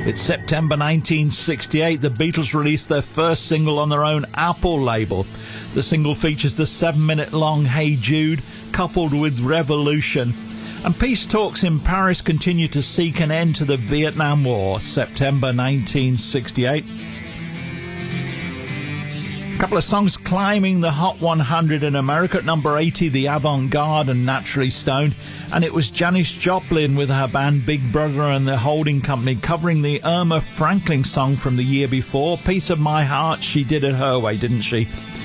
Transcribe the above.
It's September 1968. The Beatles released their first single on their own Apple label. The single features the 7-minute-long Hey Jude, coupled with Revolution. And peace talks in Paris continue to seek an end to the Vietnam War, September 1968. A couple of songs climbing the Hot 100 in America. At number 80, The Avant-Garde and Naturally Stoned. And it was Janis Joplin with her band Big Brother and the Holding Company covering the Irma Franklin song from the year before. Piece of My Heart. She did it her way, didn't she?